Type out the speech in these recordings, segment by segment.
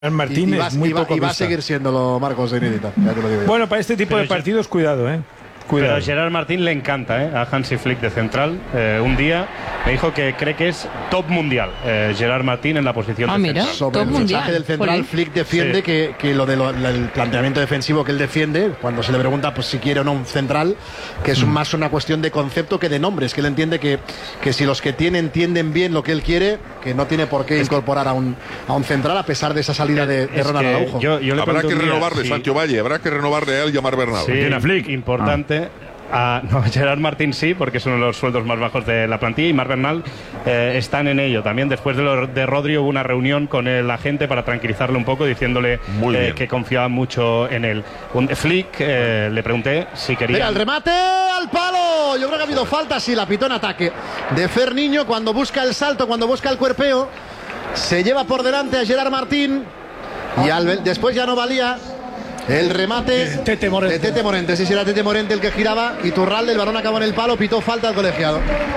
Martín es muy poco y va a vista. seguir siéndolo, Marcos de Nidita, ya te lo digo yo. Bueno, para este tipo de partidos, cuidado, Cuidado. Pero a Gerard Martín le encanta a Hansi Flick de central. Un día me dijo que cree que es top mundial Gerard Martín en la posición de mira, central. Sobre top el mundial. fichaje del central, Flick defiende que el planteamiento defensivo que él defiende, cuando se le pregunta pues si quiere o no un central, que es más una cuestión de concepto que de nombres, que él entiende que si los que entienden bien lo que él quiere, que no tiene por qué incorporar a un central a pesar de esa salida de Ronald Araujo. Habrá que renovarle, Sancho Valle, habrá que renovarle a él y a Marc Bernal. Sí, ¿Tiene a Flick? Importante. No, Gerard Martín sí, porque es uno de los sueldos más bajos de la plantilla, y Marc Bernal están en ello. También después de Rodri hubo una reunión con el agente para tranquilizarle un poco, diciéndole que confiaba mucho en él. Flick, le pregunté si quería... Mira, el remate al palo. Yo creo que ha habido falta, sí, la pitó en ataque de Fer Niño cuando busca el salto, cuando busca el cuerpeo. Se lleva por delante a Gerard Martín y después ya no valía el remate de Tete Morente. Sí, era Tete Morente el que giraba. Y Turralde, el balón acabó en el palo, pitó falta al colegiado.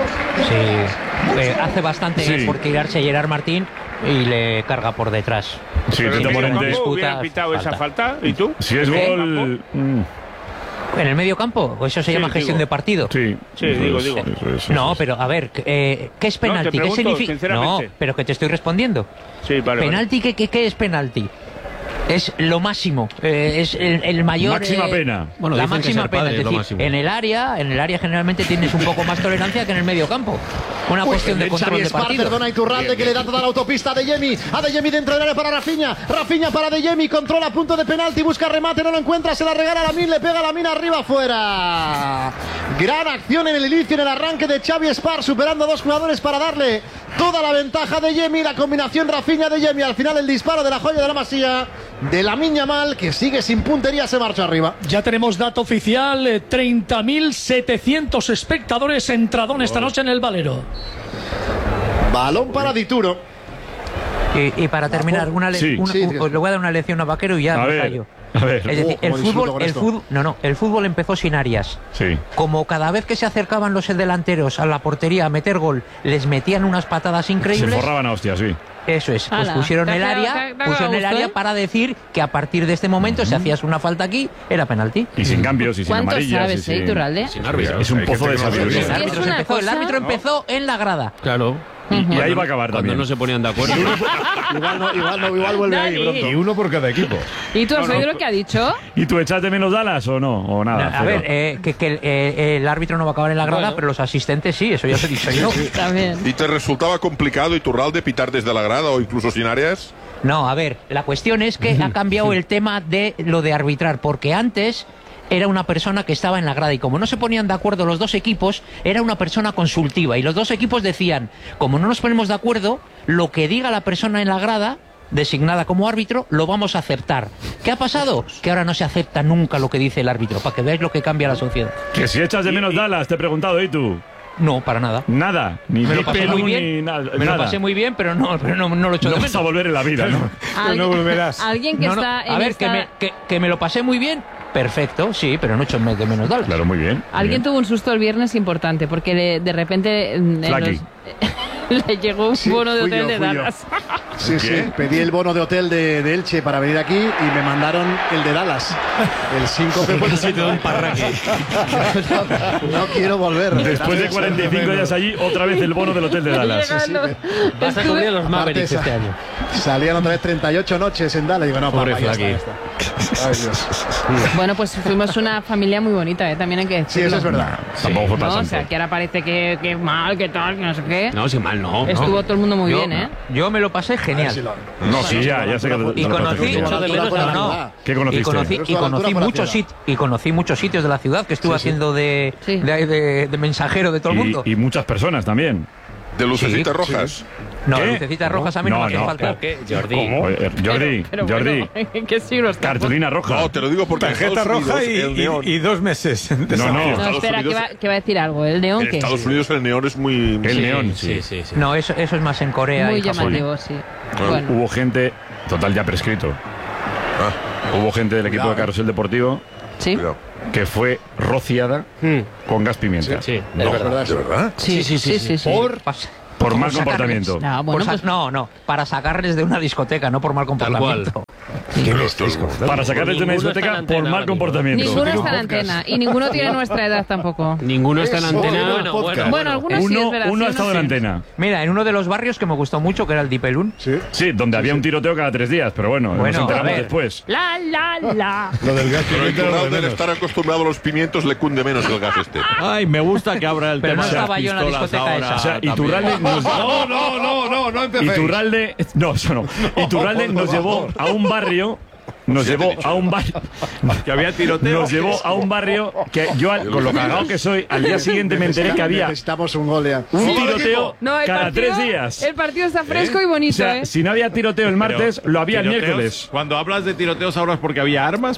Sí, hace bastante por tirarse Gerard Martín y le carga por detrás. Sí, Tete Morente hubiera pitado esa falta. ¿Y tú? Si es gol... ¿En el medio campo? ¿O eso se llama gestión de partido? Sí, digo. No, pero a ver, ¿qué es penalti? ¿Qué significa? No, pero que te estoy respondiendo. Sí, vale. ¿Penalti? ¿Qué es penalti? Es lo máximo, es el mayor... Máxima pena. Bueno, la máxima pena, es decir, en el área generalmente tienes un poco más tolerancia que en el medio campo. Una cuestión de control de partido. Perdona, Iturralde, que le da toda la autopista a Adeyemi. Adeyemi dentro del área para Rafinha. Rafinha para Adeyemi, controla punto de penalti, busca remate, no lo encuentra, se la regala a Lamine, le pega a Lamine arriba, fuera. Gran acción en el inicio, en el arranque de Xavi Espar, superando a dos jugadores para darle toda la ventaja de Adeyemi. La combinación Rafinha-Adeyemi, al final el disparo de la joya de la Masía de Lamine Yamal, que sigue sin puntería, se marcha arriba. Ya tenemos dato oficial, 30.700 espectadores entradón esta noche en el Valero. Balón para Dituro. Y para terminar, os le voy a dar una lección a Vaquero y ya me callo. A ver. Es decir, el fútbol empezó sin Arias. Sí. Como cada vez que se acercaban los delanteros a la portería a meter gol, les metían unas patadas increíbles. Se forraban a hostias, sí. Eso es, pues pusieron el área para decir que a partir de este momento, si hacías una falta aquí, era penalti. Y sin cambios, y sin amarillas. ¿Cuánto sabes, Iturralde? Sin árbitro. Es un pozo de sabiduría. El árbitro empezó en la grada. Claro. Y ahí va a acabar también. Cuando no se ponían de acuerdo. igual vuelve ahí pronto. Y uno por cada equipo. ¿Y tú has oído lo que ha dicho? ¿Y tú echas de menos Dallas o no? ¿O nada? A ver, que el árbitro no va a acabar en la grada, pero los asistentes sí, eso ya os he dicho yo. También. ¿Y te resultaba complicado, Iturralde, pitar desde la grada o incluso sin áreas? No, a ver, la cuestión es que ha cambiado el tema de lo de arbitrar, porque antes era una persona que estaba en la grada y como no se ponían de acuerdo los dos equipos, era una persona consultiva y los dos equipos decían, como no nos ponemos de acuerdo, lo que diga la persona en la grada designada como árbitro, lo vamos a aceptar. ¿Qué ha pasado? Que ahora no se acepta nunca lo que dice el árbitro, para que veáis lo que cambia la sociedad. Que si echas de menos Dallas, te he preguntado, ¿y tú? No, para nada. Nada, ni me lo pasé muy bien, ni nada. Me lo pasé muy bien, pero no lo echo de menos. No vas a volver en la vida, ¿no? No volverás. Alguien que está en a ver, que me lo pasé muy bien, perfecto, sí, pero no echo de menos Dallas. Claro, muy bien. Alguien tuvo un susto el viernes importante, porque de repente le llegó un bono de hotel de Dallas. Sí, pedí el bono de hotel de Elche para venir aquí y me mandaron el de Dallas. El 5 No quiero volver. Después de 45 días allí, otra vez el bono del hotel de Dallas. Vas a cubrir los Mavericks este año. Salían otra vez 38 noches en Dallas. Y digo, no, pobre papá, Flaky. Ay, Dios. Bueno, pues fuimos una familia muy bonita, también hay que decirlo. Sí, eso es verdad. Tampoco fue No, pasante. o sea, que ahora parece que mal, que tal, que no sé qué. No, si mal no. Estuvo todo el mundo muy bien, ¿eh? Yo me lo pasé genial. No, sí, ya sé que... Y conocí... ¿Qué conociste? Y conocí muchos sitios de la ciudad que estuve haciendo de mensajero de todo el mundo. Y muchas personas también. ¿De lucecitas rojas? No, lucecitas rojas a mí no me hacen falta. ¿Qué? Jordi. ¿Cómo? Jordi. ¿Qué siglo está? Cartulina roja. No, te lo digo porque tarjeta roja y 2 meses. No, espera, que va a decir algo. ¿El neón en qué? Estados Unidos el neón es muy... El neón, sí. No, eso es más en Corea Muy y Japón. llamativo, sí. Bueno. Hubo gente, total ya prescrito. Hubo gente del equipo de Carrusel Deportivo que fue rociada con gas pimienta. Sí, no, ¿de verdad? Sí. Por Por mal comportamiento. No, bueno, no, para sacarles de una discoteca, no por mal comportamiento. Para sacarles de una discoteca por mal comportamiento. Ninguno está en antena y ninguno tiene nuestra edad tampoco. Ninguno está en antena. Bueno, algunos sí, es verdad. Uno ha estado en antena. Mira, en uno de los barrios que me gustó mucho, que era el Dipelún. Sí, donde había un tiroteo cada 3 días, pero bueno, nos enteramos después. La. Lo del gas pimiento. Al estar acostumbrado a los pimientos le cunde menos el gas este. Ay, me gusta que abra el Pero tema no de las estaba yo en la pistolas discoteca ahora. esa. O sea, Iturralde nos... No empecéis. Iturralde... No, eso no. Iturralde nos llevó a un barrio... Que había tiroteo. Nos llevó a un barrio que yo, con lo cagado que soy, al día siguiente me enteré que había Necesitamos un gol ya. un tiroteo No, cada 3 días. El partido está fresco y bonito, O sea, si no había tiroteo el martes, lo había el miércoles. Cuando hablas de tiroteos, hablas porque había armas.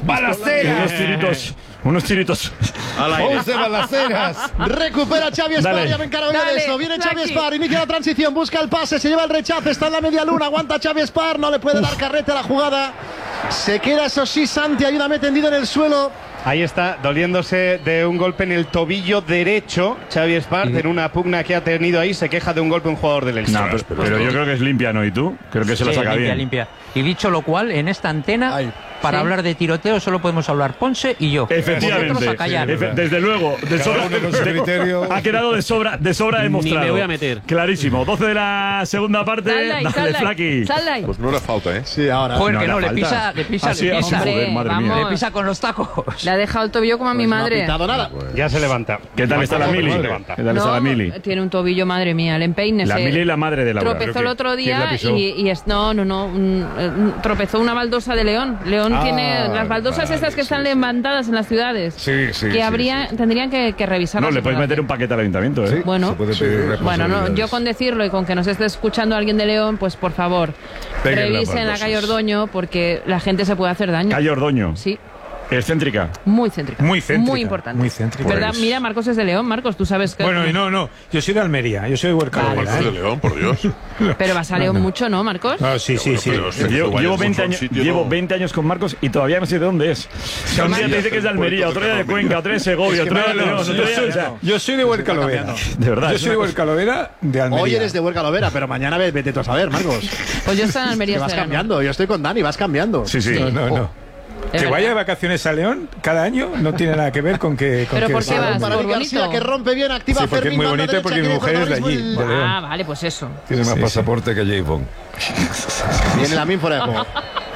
Unos tiritos. Al aire. 11 balaceras. Recupera Xavi Espar, ya me encargo yo de eso. Viene Xavi Espar, inicia la transición, busca el pase, se lleva el rechace, está en la media luna, aguanta Xavi Espar, no le puede dar carrete a la jugada. Se queda, eso sí, Santi, ayúdame, tendido en el suelo. Ahí está, doliéndose de un golpe en el tobillo derecho. Xavi Espar, en una pugna que ha tenido ahí, se queja de un golpe un jugador del Elche. No, pero yo creo que es limpia, ¿no? ¿Y tú? Creo que se la saca bien. Limpia. Y dicho lo cual, en esta antena, para hablar de tiroteo, solo podemos hablar Ponce y yo. Efectivamente. Desde luego, de sobra, ha quedado de sobra demostrado. Ni me voy a meter. Clarísimo. 12 de la segunda parte. Dale, Flaki. Pues no era falta, ¿eh? Sí, ahora. Joder, que no, le pisa. Joder, madre mía. Le pisa con los tacos. Le ha dejado el tobillo como a mi madre. No ha pitado nada. Ya se levanta. ¿Qué tal está la Mili? Tiene un tobillo, madre mía, el empeine. La Mili y la madre de Laura. Tropezó el otro día y tropezó una baldosa de León. León tiene las baldosas estas que están levantadas en las ciudades. Sí. Tendrían que revisarlas. No, le puedes meter un paquete al ayuntamiento, ¿eh? Bueno, yo con decirlo y con que nos esté escuchando alguien de León, pues por favor, revisen la calle Ordoño porque la gente se puede hacer daño. ¿Calle Ordoño? Sí. ¿Excéntrica? Muy céntrica. Muy céntrica. Muy importante. Muy céntrica. ¿Verdad? Mira, Marcos es de León. Marcos, tú sabes que... Bueno, no. Yo soy de Almería. Yo soy de Huercalovera. de León, por Dios. Pero vas a León mucho, ¿no, Marcos? Ah, sí. Llevo 20 años con Marcos y todavía no sé de dónde es. Un día te dice que es de Almería, otro día de Cuenca, otro día de Segovia, otro día de León. Yo soy de Huercalovera. De verdad. Yo soy de Huercalovera, de Almería. Hoy eres de Huercalovera, pero mañana vete tú a saber, Marcos. Pues yo estoy en Almería. Que vas cambiando. Yo estoy con Dani, vas cambiando. Sí. No. Que vaya de vacaciones a León cada año no tiene nada que ver con que... ¿Pero por qué vas? Para ¿Por García, bonito? que rompe bien, activa Sí, porque es Fermín, muy banda bonito y porque mi derecha, mujer es de allí, de León. Ah, vale, pues eso. Tiene más pasaporte que J. Bond. Viene la min fuera de juego.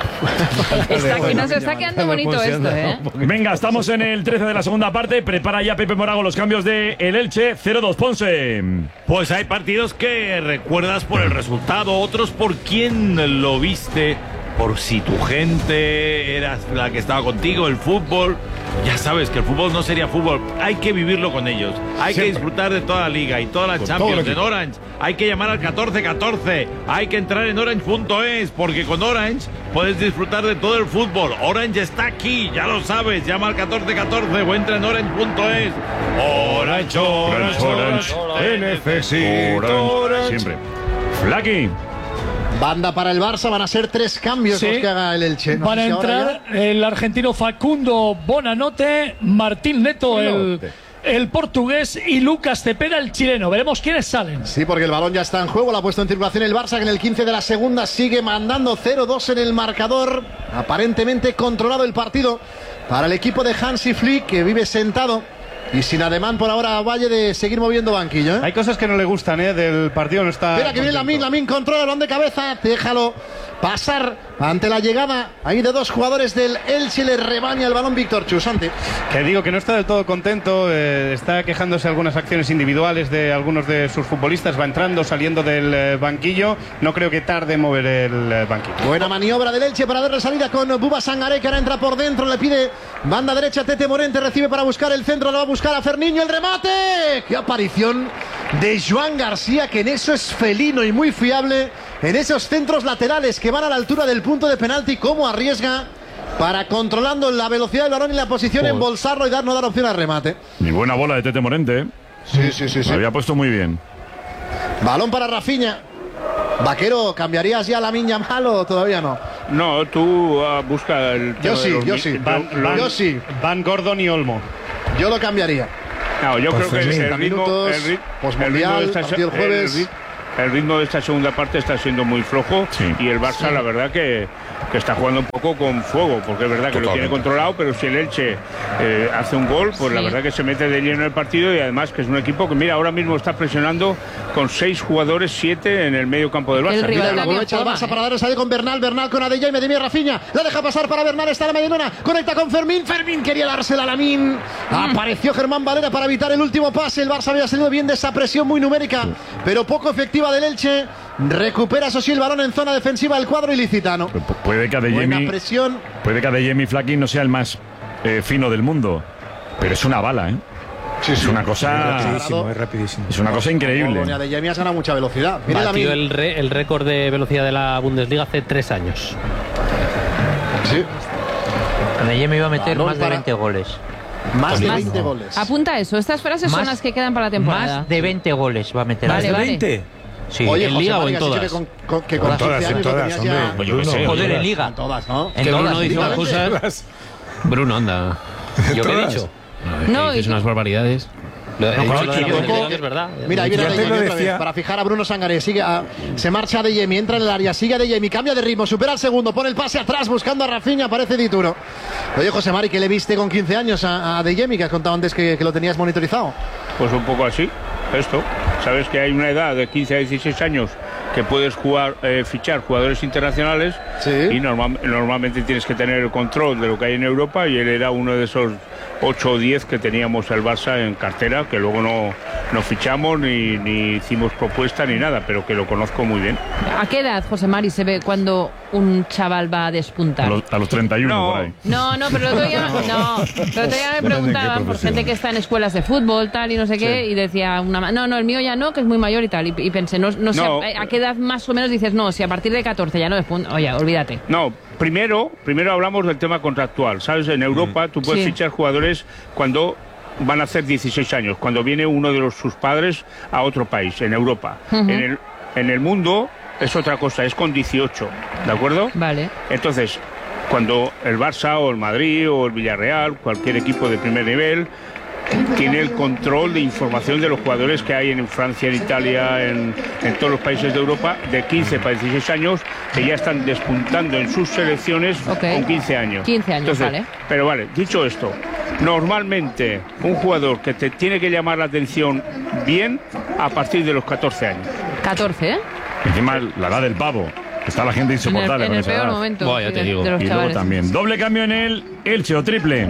Nos está quedando bonito esto, ¿eh? Venga, estamos en el 13 de la segunda parte. Prepara ya Pepe Morago los cambios de el Elche. 0-2, Ponce. Pues hay partidos que recuerdas por el resultado, otros por quién lo viste, por si tu gente era la que estaba contigo, el fútbol. Ya sabes que el fútbol no sería fútbol, hay que vivirlo con ellos, hay que disfrutar de toda la liga y toda la Champions en Orange, hay que llamar al 1414, hay que entrar en Orange.es, porque con Orange puedes disfrutar de todo el fútbol. Orange está aquí, ya lo sabes, llama al 1414 o entra en Orange.es. Orange, te necesito. Orange. Siempre. Flaki. Banda para el Barça, van a ser 3 cambios los que haga el Elche. Van a entrar el argentino Facundo Bonanote, Martín Neto, el portugués, y Lucas Cepeda, el chileno. Veremos quiénes salen. Sí, porque el balón ya está en juego, lo ha puesto en circulación el Barça, que en el 15 de la segunda sigue mandando 0-2 en el marcador. Aparentemente controlado el partido para el equipo de Hansi Flick, que vive sentado y sin ademán por ahora a Valle de seguir moviendo banquillo, ¿eh? Hay cosas que no le gustan, del partido, no está... Espera que viene Lamin controla el balón de cabeza, déjalo pasar ante la llegada ahí de 2 jugadores del Elche, le rebaña el balón Víctor Chusante. Que digo que no está del todo contento, está quejándose de algunas acciones individuales de algunos de sus futbolistas, va entrando, saliendo del banquillo, no creo que tarde en mover el banquillo. Buena maniobra del Elche para darle salida con Buba Sangaré, que ahora entra por dentro, le pide banda derecha Tete Morente, recibe para buscar el centro, lo va a buscar a Ferniño, el remate. ¡Qué aparición de Joan García, que en eso es felino y muy fiable! En esos centros laterales que van a la altura del punto de penalti, cómo arriesga para, controlando la velocidad del balón y la posición, embolsarlo y no dar opción al remate. Y buena bola de Tete Morente. Sí. Lo había puesto muy bien. Balón para Rafinha. Vaquero, ¿cambiarías ya la Miña Mal o todavía no? No, tú busca el... Yo sí. Van Gordon y Olmo. Yo lo cambiaría. No, yo creo que el ritmo... Posmundial, partido el jueves... el ritmo de esta segunda parte está siendo muy flojo y el Barça la verdad que está jugando un poco con fuego, porque es verdad que lo tiene controlado, pero si el Elche hace un gol, pues la verdad que se mete de lleno en el partido, y además que es un equipo que mira, ahora mismo está presionando con 6 jugadores, 7 en el medio campo del Barça. Mira, lo aprovecha el Barça para dar esa con Bernal con Adeyemi, Adeyemi, Rafinha, la deja pasar para Bernal, está la medianona, conecta con Fermín quería dársela a Lamine, apareció Germán Valera para evitar el último pase, el Barça había salido bien de esa presión muy numérica, pero poco efectiva del Elche. Recupera, eso sí, el balón en zona defensiva del cuadro ilicitano. Puede que Adeyemi Flaquín no sea el más fino del mundo, pero es una bala, ¿eh? Sí, es una cosa es rapidísimo. Es una cosa increíble. Adeyemi ha ganado mucha velocidad. Batió el récord de velocidad de la Bundesliga hace 3 años. Sí. Adeyemi iba a meter más de 20 goles. Más de 20 goles. Apunta eso. Estas frases son las que quedan para la temporada. Más de 20 goles va a meter. Vale, ¿Más de 20? Sí. Oye, ¿en Liga o en todas? Que con todas, en todas, hombre. Pues yo qué sé. Joder, en Liga. En todas, ¿no? En Que todas, Bruno dice unas efectivamente. cosas. Bruno, anda. ¿Yo qué he dicho? No, es unas barbaridades. Es verdad. Mira, ahí viene Adeyemi otra vez para fijar a Bruno Sangaré. Se marcha Adeyemi, entra en el área, sigue Adeyemi, cambia de ritmo, supera al segundo, pone el pase atrás buscando a Rafinha, aparece Dituro. Oye, José Mari, ¿qué le viste con 15 años a Adeyemi, que has contado antes que lo tenías monitorizado? Pues un poco así, esto. Sabes que hay una edad de 15 a 16 años que puedes fichar jugadores internacionales y normalmente tienes que tener el control de lo que hay en Europa, y él era uno de esos 8 o 10 que teníamos el Barça en cartera, que luego no fichamos ni hicimos propuesta ni nada, pero que lo conozco muy bien. ¿A qué edad, José Mari, se ve cuando un chaval va a despuntar? A los 31 por ahí. No, pero el otro día me preguntaban por gente que está en escuelas de fútbol, tal, y no sé qué, y decía no, el mío ya no, que es muy mayor y tal, y pensé, no sé, ¿a qué edad más o menos dices, no, si a partir de 14 ya no despunta? Oye, olvídate. No, primero hablamos del tema contractual, ¿sabes? En Europa tú puedes fichar jugadores cuando van a hacer 16 años, cuando viene uno de sus padres a otro país, en Europa. En el mundo es otra cosa, es con 18, ¿de acuerdo? Vale. Entonces, cuando el Barça o el Madrid o el Villarreal, cualquier equipo de primer nivel, tiene el control de información de los jugadores que hay en Francia, en Italia, en todos los países de Europa, de 15 para 16 años, que ya están despuntando en sus selecciones con 15 años. 15 años, entonces, vale. Pero vale, dicho esto, normalmente un jugador que te tiene que llamar la atención bien a partir de los 14 años. 14, ¿eh? Encima la edad del pavo. Está la gente insoportable. En el peor momento. Bueno, te digo. De los y luego también. Doble cambio en el Elche o triple.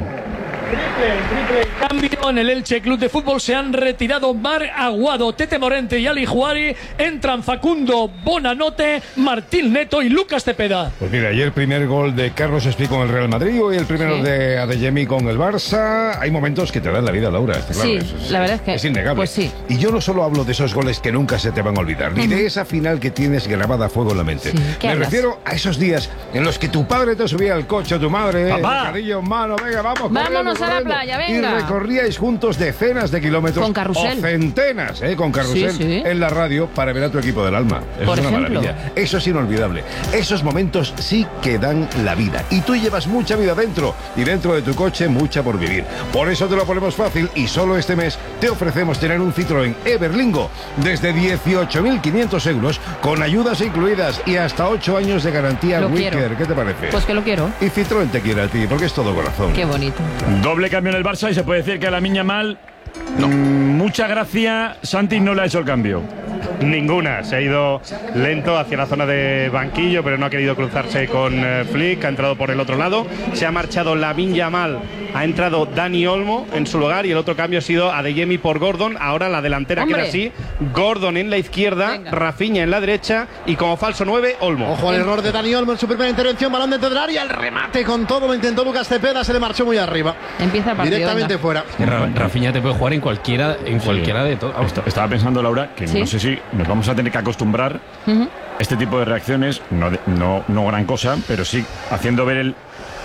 Triple cambio en el Elche Club de Fútbol. Se han retirado Marc Aguado, Tete Morente y Ali Juari. Entran Facundo Bonanote, Martín Neto y Lucas Cepeda. Pues mira, ayer el primer gol de Carlos Espí con el Real Madrid, hoy el primero de Adeyemi con el Barça. Hay momentos que te dan la vida, Laura. Sí, la verdad es que es innegable. Pues sí. Y yo no solo hablo de esos goles que nunca se te van a olvidar, ni de esa final que tienes grabada a fuego en la mente. Me refiero a esos días en los que tu padre te subía al coche, tu madre, bocadillo en mano, venga, vámonos a la playa, venga. Y recorríais juntos decenas de kilómetros con carrusel. O centenas, con carrusel en la radio para ver a tu equipo del alma. Eso es una maravilla. Eso es inolvidable. Esos momentos sí que dan la vida. Y tú llevas mucha vida dentro, y dentro de tu coche mucha por vivir. Por eso te lo ponemos fácil, y solo este mes te ofrecemos tener un Citroën Everlingo desde 18.500 euros, con ayudas incluidas y hasta 8 años de garantía Wicker. ¿Qué te parece? Pues que lo quiero. Y Citroën te quiere a ti, porque es todo corazón. Qué bonito. Doble cambio en el Barça, y se puede decir que a Lamine Yamal mucha gracia. Santi no le ha hecho el cambio. Ninguna, se ha ido lento hacia la zona de banquillo, pero no ha querido cruzarse con Flick, ha entrado por el otro lado, se ha marchado Lamine Yamal, ha entrado Dani Olmo en su lugar, y el otro cambio ha sido Adeyemi por Gordon. Ahora la delantera queda así: Gordon en la izquierda, Rafinha en la derecha, y como falso 9, Olmo. Ojo al error de Dani Olmo en su primera intervención, balón dentro del área, el remate con todo lo intentó Lucas Cepeda, se le marchó muy arriba. Empieza a partir, directamente fuera. Rafinha te puede jugar en cualquiera de todos. Estaba pensando, Laura, que no sé si nos vamos a tener que acostumbrar a este tipo de reacciones, no gran cosa, pero sí haciendo ver el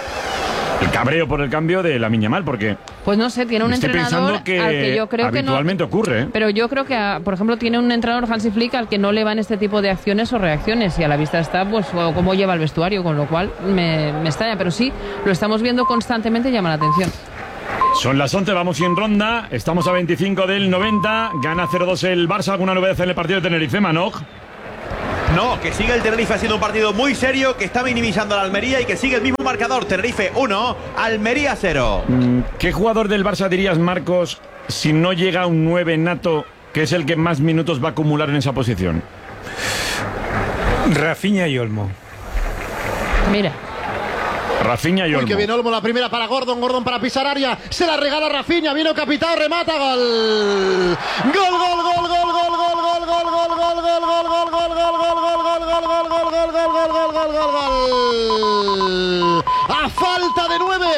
cabreo por el cambio de Lamine Yamal, porque pues no sé, tiene un entrenador al que yo creo que no habitualmente ocurre, pero yo creo que por ejemplo tiene un entrenador, Hansi Flick, al que no le van este tipo de acciones o reacciones, y a la vista está pues cómo lleva el vestuario, con lo cual me extraña, pero sí lo estamos viendo constantemente y llama la atención. Son las 11, vamos sin ronda. Estamos a 25 del 90. Gana 0-2 el Barça. ¿Alguna novedad en el partido de Tenerife, Manoj? No, que sigue el Tenerife haciendo un partido muy serio, que está minimizando a la Almería y que sigue el mismo marcador. Tenerife 1, Almería 0. ¿Qué jugador del Barça dirías, Marcos, si no llega un 9 nato, que es el que más minutos va a acumular en esa posición? Rafinha y Olmo. Mira. Rafinha y Olmo. Uy, que viene Olmo, la primera para Gordon, Gordon para pisar área, se la regala Rafinha, viene Capitao, remata, gol. Gol, gol, gol, gol, gol, gol, gol, gol, gol, gol, gol, gol, gol, gol, gol, gol. A falta de 9,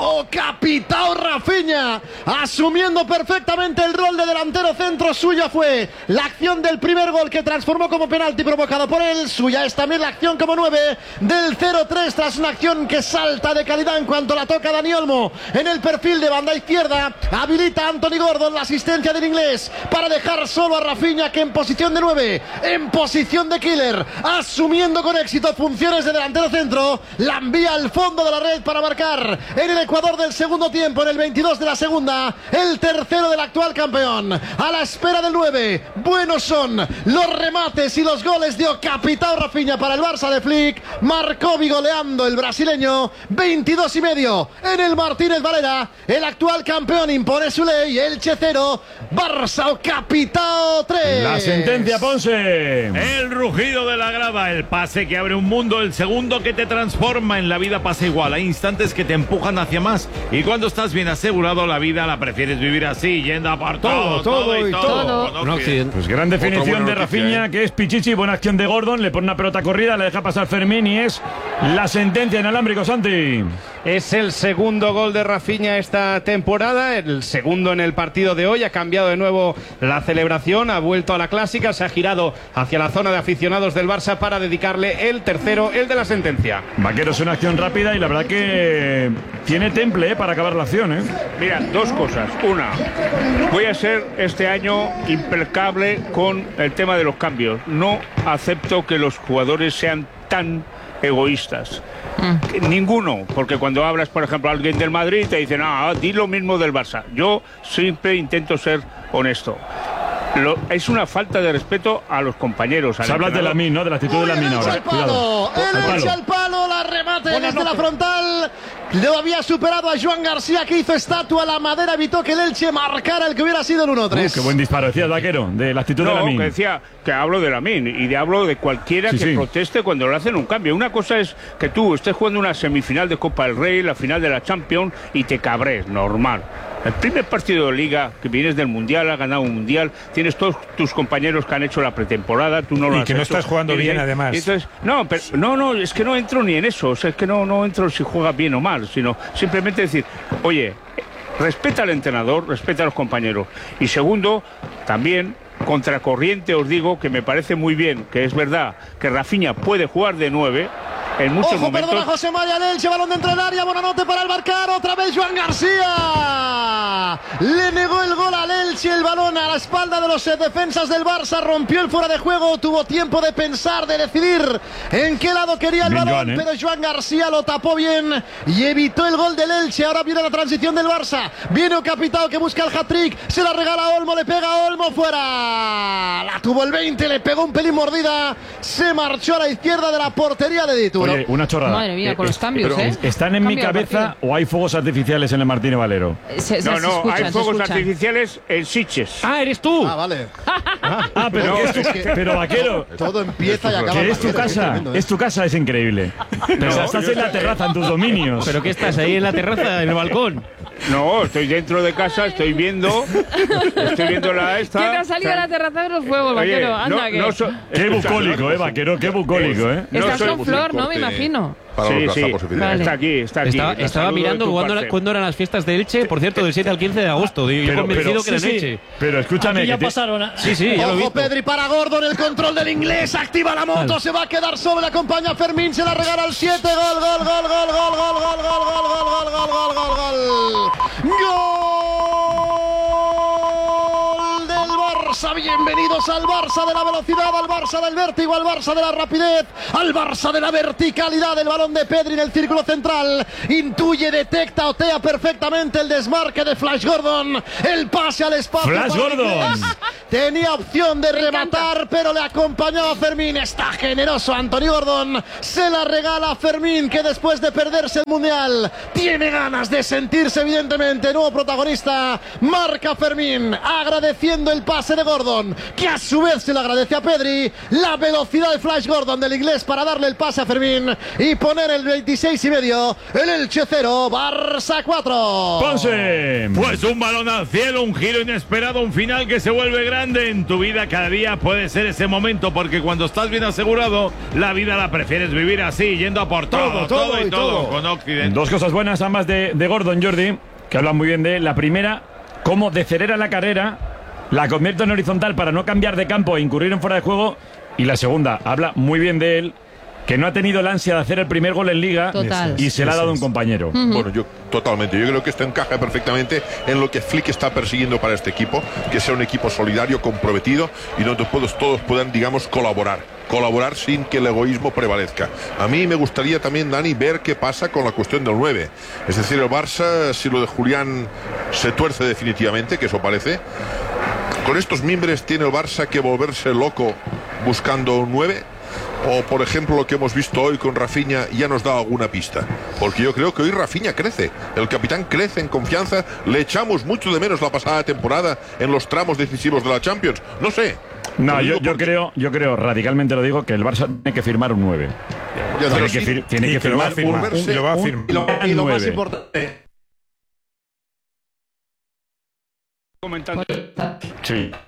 Capitao Rafinha, asumiendo perfectamente el rol de delantero centro. Suya fue la acción del primer gol que transformó como penalti provocado por él. Suya es también la acción como 9 del 0-3 tras una acción que salta de calidad en cuanto la toca Dani Olmo en el perfil de banda izquierda. Habilita a Anthony Gordon, la asistencia del inglés, para dejar solo a Rafinha, que en posición de 9, en posición de killer, asumiendo con éxito funciones de delantero centro, la envía al fondo de la red para marcar en el Ecuador del segundo tiempo, en el 22 de la segunda, el tercero del actual campeón. A la espera del 9, buenos son los remates y los goles de Capitao Rafinha para el Barça de Flick. Marcó vigoleando el brasileño, 22,5 en el Martínez Valera. El actual campeón impone su ley, Elche 0, Barça Capitao 3. La sentencia, Ponce. El rugido de la grava, el pase que abre un mundo, el segundo que te transforma. En la vida pasa igual, hay instantes que te empujan hacia más, y cuando estás bien asegurado, la vida la prefieres vivir así, yendo a por todo. Pues gran definición de Rafinha, que es Pichichi, buena acción de Gordon, le pone una pelota corrida, le deja pasar Fermín y es la sentencia inalámbrico, Santi. Es el segundo gol de Rafinha esta temporada, el segundo en el partido de hoy. Ha cambiado de nuevo la celebración, ha vuelto a la clásica, se ha girado hacia la zona de aficionados del Barça para dedicarle el tercero, el de la sentencia. Vaquero, es una acción rápida y la verdad que tiene temple para acabar la acción. Mira, dos cosas. Una, voy a ser este año impecable con el tema de los cambios. No acepto que los jugadores sean tan egoístas. Ninguno, porque cuando hablas, por ejemplo, a alguien del Madrid te dicen, di lo mismo del Barça. Yo siempre intento ser honesto. Es una falta de respeto a los compañeros. Se habla de Lamine, ¿no? De la actitud de Lamine ahora. Cuidado. El echa al palo, la remate desde la frontal. Lo había superado a Joan García, que hizo estatua. La madera evitó que el Elche marcara el que hubiera sido el 1-3. Qué buen disparo, decías, Vaquero, de la actitud de Lamine. Que decía que hablo de Lamine y hablo de cualquiera que proteste cuando le hacen un cambio. Una cosa es que tú estés jugando una semifinal de Copa del Rey, la final de la Champions, y te cabres, normal. El primer partido de Liga, que vienes del Mundial, has ganado un Mundial, tienes todos tus compañeros que han hecho la pretemporada, tú no lo has hecho. Y que no estás jugando bien, además. Entonces, no, es que no entro ni en eso. O sea, es que no entro si juega bien o mal, sino simplemente decir, oye, respeta al entrenador, respeta a los compañeros. Y segundo, también, contracorriente, os digo que me parece muy bien, que es verdad que Rafinha puede jugar de 9 en muchos momentos. Perdona José María Elche, balón dentro del área, Bonanote para el marcar, otra vez Joan García. Le negó el gol al Elche, el balón a la espalda de los defensas del Barça, rompió el fuera de juego, tuvo tiempo de pensar, de decidir en qué lado quería el balón, pero Joan García lo tapó bien y evitó el gol del Elche. Ahora viene la transición del Barça, viene Capitao que busca el hat-trick, se la regala a Olmo, le pega a Olmo, fuera. La tuvo el 20, le pegó un pelín mordida, se marchó a la izquierda de la portería de Dituro. Oye, una chorrada. Madre mía, con los cambios, ¿Están en mi cabeza o hay fuegos artificiales en el Martínez Valero? No, hay fuegos artificiales en Sitges. ¿Eres tú? Vale. Pero Vaquero. Todo empieza y acaba. Que es tu casa. Es tu casa, es increíble. Pero estás en la terraza, en tus dominios. ¿Pero qué estás ahí en la terraza, en el balcón? No, estoy dentro de casa, estoy viendo la esta. ¿Quién ha salido a la terraza de los fuegos, Vaquero? Anda, qué bucólico, Vaquero, qué bucólico, Estás con Flor, ¿no? Me imagino. Sí. Vale. Está aquí. Estaba mirando cuándo eran las fiestas de Elche, por cierto, del 7 al 15 de agosto. Yo convencido que eran Elche. Pero escúchame. Aquí ya pasaron. Sí, ya lo vi. Ojo, Pedri para Gordon, el control del inglés, activa la moto, se va a quedar solo, le acompaña Fermín, se la regala al 7, gol del Barça, bienvenido Bienvenidos al Barça de la velocidad, al Barça del vértigo, al Barça de la rapidez, al Barça de la verticalidad. El balón de Pedri en el círculo central. Intuye, detecta, otea perfectamente el desmarque de Flash Gordon. El pase al espacio. Flash Gordon. Tenía opción de rematar, pero le acompañaba a Fermín. Está generoso Anthony Gordon. Se la regala a Fermín, que después de perderse el Mundial tiene ganas de sentirse evidentemente nuevo protagonista. Marca Fermín, agradeciendo el pase de Gordon, que a su vez se lo agradece a Pedri. La velocidad de Flash Gordon del inglés para darle el pase a Fermín y poner el 26,5. El Elche 0, Barça 4. Ponce. Pues un balón al cielo, un giro inesperado, un final que se vuelve grande. En tu vida cada día puede ser ese momento, porque cuando estás bien asegurado, la vida la prefieres vivir así, yendo a por todo con Occidente. Dos cosas buenas, ambas de Gordon, Jordi, que hablan muy bien de él. La primera, cómo decelera la carrera, la convierte en horizontal para no cambiar de campo e incurrir en fuera de juego. Y la segunda, habla muy bien de él, que no ha tenido la ansia de hacer el primer gol en Liga. Total. Y se la ha dado un compañero. Bueno, yo totalmente. Yo creo que esto encaja perfectamente en lo que Flick está persiguiendo para este equipo, que sea un equipo solidario, comprometido y donde todos puedan, digamos, colaborar sin que el egoísmo prevalezca. A mí me gustaría también, Dani, ver qué pasa con la cuestión del 9. Es decir, el Barça, si lo de Julián se tuerce definitivamente, que eso parece, con estos mimbres tiene el Barça que volverse loco buscando un 9. O, por ejemplo, lo que hemos visto hoy con Rafinha ya nos da alguna pista. Porque yo creo que hoy Rafinha crece. El capitán crece en confianza. Le echamos mucho de menos la pasada temporada en los tramos decisivos de la Champions. No sé. No, yo creo, radicalmente lo digo, que el Barça tiene que firmar un 9. Tiene que firmar y lo va a firmar. Y lo más importante. Comentando. Sí.